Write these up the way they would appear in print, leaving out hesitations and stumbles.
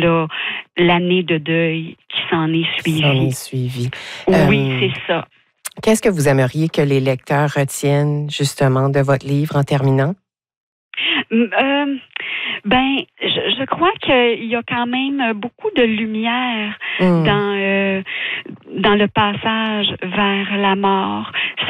là, l'année de deuil qui s'en est suivie. Oui, c'est ça. Qu'est-ce que vous aimeriez que les lecteurs retiennent justement de votre livre en terminant? Je crois qu'il y a quand même beaucoup de lumière dans le passage vers la mort.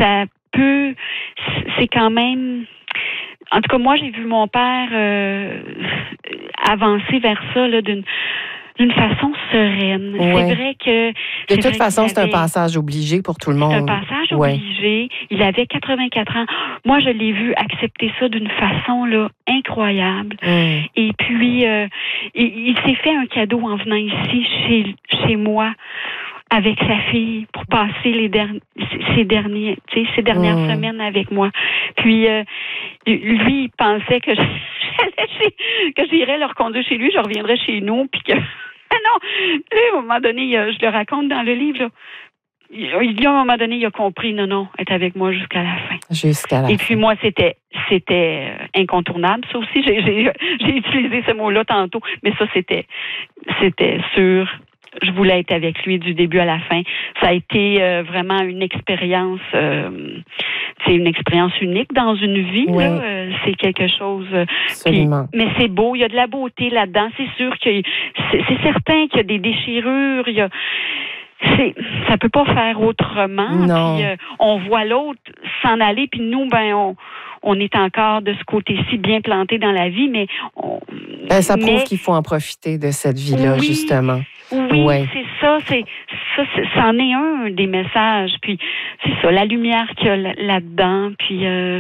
C'est quand même... En tout cas, moi, j'ai vu mon père avancer vers ça là, d'une façon sereine. Ouais. C'est vrai que... De toute façon, c'est un passage obligé pour tout le monde. C'est un passage obligé. Il avait 84 ans. Moi, je l'ai vu accepter ça d'une façon là, incroyable. Et puis, il s'est fait un cadeau en venant ici, chez moi, avec sa fille, pour passer ces dernières semaines avec moi. Puis, lui, il pensait que j'irais le reconduire chez lui, je reviendrais chez nous, puis que... non, à un moment donné, je le raconte dans le livre, là, à un moment donné, il a compris, non, être avec moi jusqu'à la fin. Et puis moi, c'était incontournable. Ça aussi, j'ai utilisé ce mot-là tantôt, mais ça, c'était sûr. Je voulais être avec lui du début à la fin. Ça a été vraiment une expérience, c'est une expérience unique dans une vie. Oui. Là, c'est quelque chose. Absolument. Mais c'est beau, il y a de la beauté là-dedans. C'est sûr que c'est certain qu'il y a des déchirures. Ça peut pas faire autrement. Non. Puis on voit l'autre s'en aller, puis nous, on est encore de ce côté-ci bien planté dans la vie, mais ça prouve qu'il faut en profiter de cette vie-là, justement. Oui, c'est ça. C'en est un des messages. Puis c'est ça, la lumière qu'il y a là-dedans. Puis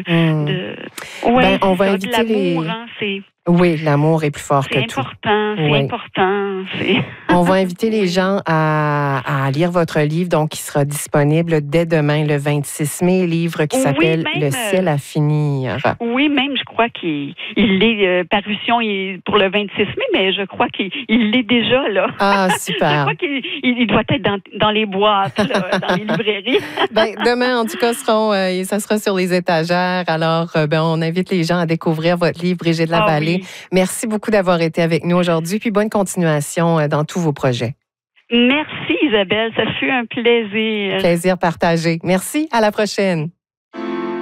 on va inviter l'amour, Oui, l'amour est plus fort que tout. C'est important. On va inviter les gens à lire votre livre, donc qui sera disponible dès demain, le 26 mai, livre qui s'appelle « Le ciel à finir ». Oui, même, je crois qu'il est parution pour le 26 mai, mais je crois qu'il l'est déjà, là. Ah, super. Je crois qu'il doit être dans les boîtes, là, dans les librairies. Demain, en tout cas, ça sera sur les étagères. Alors, on invite les gens à découvrir votre livre, Brigitte Lavallée. Oui. Merci beaucoup d'avoir été avec nous aujourd'hui, puis bonne continuation dans tous vos projets. Merci Isabelle, ça fut un plaisir. Plaisir partagé. Merci, à la prochaine.